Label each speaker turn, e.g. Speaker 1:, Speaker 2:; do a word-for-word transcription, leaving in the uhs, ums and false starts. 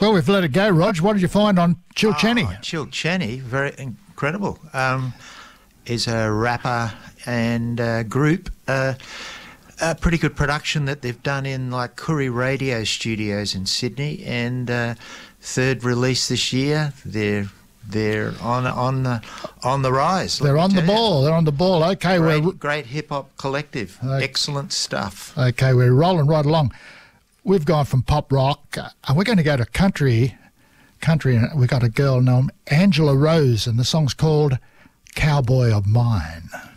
Speaker 1: Well, we've let it go, Rog. What did you find on Chilchenny?
Speaker 2: Oh, Chilchenny, very incredible. Um, is a rapper and uh, group. Uh, a pretty good production that they've done in like Curry Radio Studios in Sydney, and uh, third release this year. They're they're on on the on the rise.
Speaker 1: They're on the ball. You. They're on the ball. Okay,
Speaker 2: great,
Speaker 1: we're
Speaker 2: great hip hop collective. Okay. Excellent stuff.
Speaker 1: Okay, we're rolling right along. We've gone from pop rock, uh, and we're going to go to country. Country, and we've got a girl named Angela Rose, and the song's called "Cowboy of Mine."